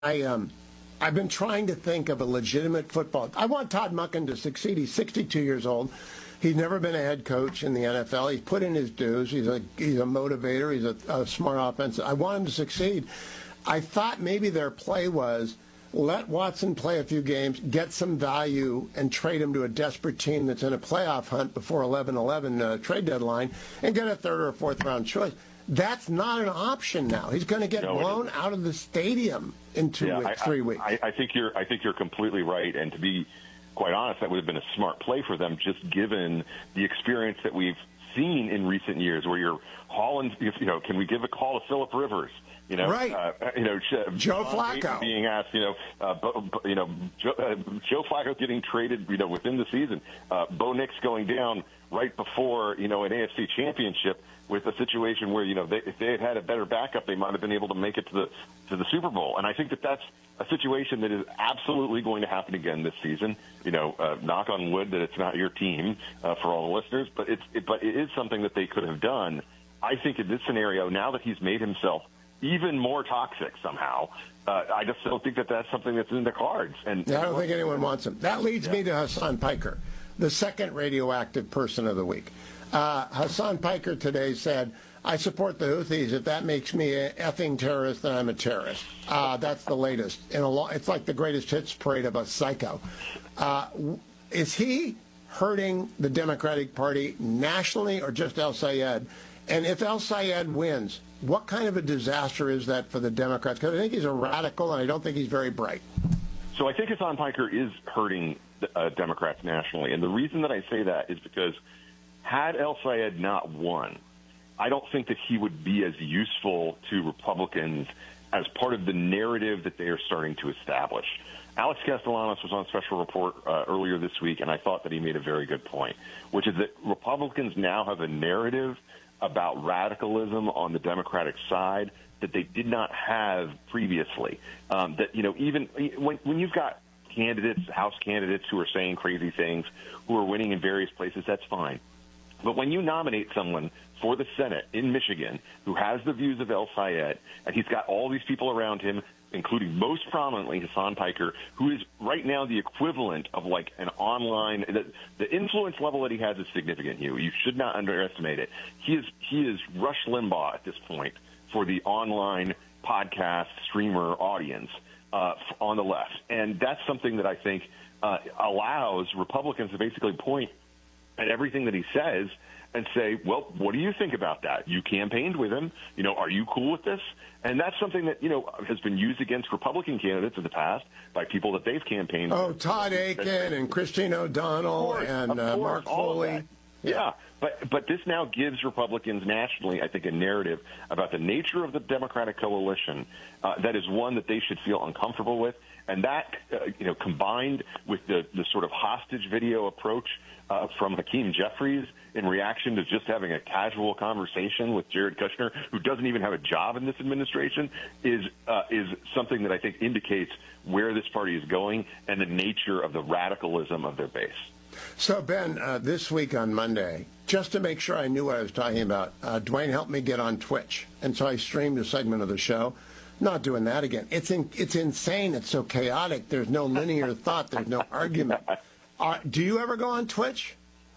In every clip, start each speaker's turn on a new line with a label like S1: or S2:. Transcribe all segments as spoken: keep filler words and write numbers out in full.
S1: I um, I've been trying to think of a legitimate football. I want Todd Monken to succeed. He's sixty-two years old. He's never been a head coach in the N F L. He's put in his dues. He's a he's a motivator. He's a, a smart offensive. I want him to succeed. I thought maybe their play was let Watson play a few games, get some value, and trade him to a desperate team that's in a playoff hunt before eleven eleven uh, trade deadline, and get a third or fourth round choice. That's not an option now. He's going to get
S2: no,
S1: blown out of the stadium in two
S2: yeah,
S1: weeks,
S2: I,
S1: three
S2: I,
S1: weeks.
S2: I, I think you're. I think you're completely right. And to be quite honest, that would have been a smart play for them, just given the experience that we've seen in recent years, where you're hauling. You know, can we give a call to Phillip Rivers? You know,
S1: right?
S2: Uh, you know,
S1: Joe Flacco
S2: being asked. You know, uh, Bo, you know, Joe, uh, Joe Flacco getting traded. You know, within the season, uh, Bo Nix going down right before you know an A F C championship, with a situation where, you know, they, if they had had a better backup, they might have been able to make it to the to the Super Bowl. And I think that that's a situation that is absolutely going to happen again this season. You know, uh, knock on wood that it's not your team uh, for all the listeners, but it's it, but it is something that they could have done. I think in this scenario, now that he's made himself even more toxic somehow, uh, I just don't think that that's something that's in the cards. And
S1: yeah, I don't think anyone wants him. That leads yeah. me to Hassan Piker, the second radioactive person of the week. Uh, Hassan Piker today said, I support the Houthis. If that makes me an effing terrorist, then I'm a terrorist. Uh, that's the latest. In a lo- it's like the greatest hits parade of a psycho. Uh, is he hurting the Democratic Party nationally or just El Sayed? And if El Sayed wins, what kind of a disaster is that for the Democrats? Because I think he's a radical, and I don't think he's very bright.
S2: So I think Hassan Piker is hurting uh, Democrats nationally. And the reason that I say that is because had El Sayed not won, I don't think that he would be as useful to Republicans as part of the narrative that they are starting to establish. Alex Castellanos was on Special Report uh, earlier this week, and I thought that he made a very good point, which is that Republicans now have a narrative about radicalism on the Democratic side that they did not have previously. Um, that, you know, even when, when you've got candidates, House candidates who are saying crazy things, who are winning in various places, that's fine. But when you nominate someone for the Senate in Michigan who has the views of El Sayed, and he's got all these people around him, including most prominently Hassan Piker, who is right now the equivalent of like an online, the, the influence level that he has is significant, Hugh. You should not underestimate it. He is, he is Rush Limbaugh at this point for the online podcast streamer audience uh, on the left. And that's something that I think uh, allows Republicans to basically point at everything that he says and say, well, what do you think about that? You campaigned with him. You know, are you cool with this? And that's something that, you know, has been used against Republican candidates in the past by people that they've campaigned
S1: oh,
S2: with.
S1: Oh, Todd Aiken and Christine O'Donnell
S2: course,
S1: and uh,
S2: course,
S1: Mark Foley.
S2: Yeah. yeah, but but this now gives Republicans nationally, I think, a narrative about the nature of the Democratic coalition uh, that is one that they should feel uncomfortable with. And that, uh, you know, combined with the, the sort of hostage video approach uh, from Hakeem Jeffries in reaction to just having a casual conversation with Jared Kushner, who doesn't even have a job in this administration, is uh, is something that I think indicates where this party is going and the nature of the radicalism of their base.
S1: So, Ben, uh, this week on Monday, just to make sure I knew what I was talking about, uh, Dwayne helped me get on Twitch. And so I streamed a segment of the show. Not doing that again. It's in, it's insane. It's so chaotic. There's no linear thought. There's no argument. Uh, do you ever go on Twitch?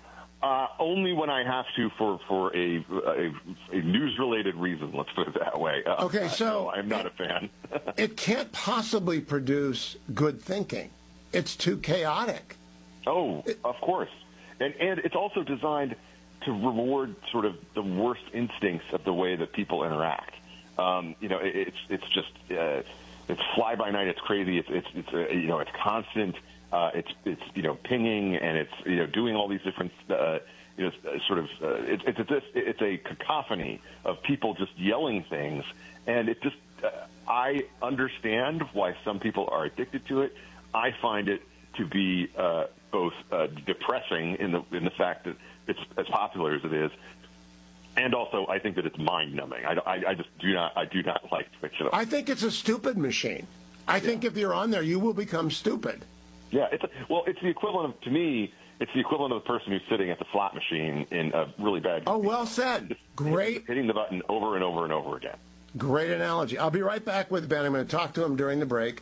S2: Uh, only when I have to for, for a, a, a news-related reason, let's put it that way. Uh,
S1: okay, so...
S2: No, I'm not a fan.
S1: It can't possibly produce good thinking. It's too chaotic.
S2: Oh, it, of course. And, and it's also designed to reward sort of the worst instincts of the way that people interact. Um, you know, it, it's it's just uh, it's fly by night. It's crazy. It's it's it's uh, you know it's constant. Uh, it's it's you know pinging and it's you know doing all these different uh, you know sort of uh, it, it's it's it's a cacophony of people just yelling things, and it just uh, I understand why some people are addicted to it. I find it to be uh, both uh, depressing in the in the fact that it's as popular as it is. And also, I think that it's mind-numbing. I, I, I just do not. I do not like Twitch at all.
S1: I think it's a stupid machine. I yeah. think if you're on there, you will become stupid.
S2: Yeah. It's a, well, it's the equivalent of, to me. It's the equivalent of the person who's sitting at the slot machine in a really bad.
S1: Oh, well said.
S2: Just
S1: Great.
S2: Hitting the button over and over and over again.
S1: Great analogy. I'll be right back with Ben. I'm going to talk to him during the break.